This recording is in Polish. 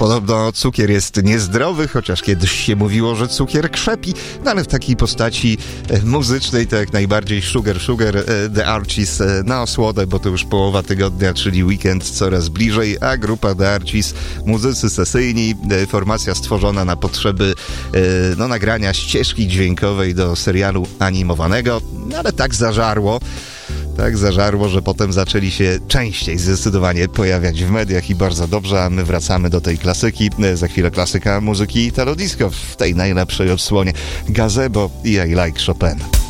Podobno cukier jest niezdrowy, chociaż kiedyś się mówiło, że cukier krzepi, no ale w takiej postaci muzycznej to jak najbardziej Sugar The Archies na osłodę, bo to już połowa tygodnia, czyli weekend coraz bliżej, a grupa The Archies, muzycy sesyjni, formacja stworzona na potrzeby nagrania ścieżki dźwiękowej do serialu animowanego, no ale tak zażarło, że potem zaczęli się częściej zdecydowanie pojawiać w mediach i bardzo dobrze, a my wracamy do tej klasyki. Za chwilę klasyka muzyki italo-disco w tej najlepszej odsłonie Gazebo i I Like Chopin.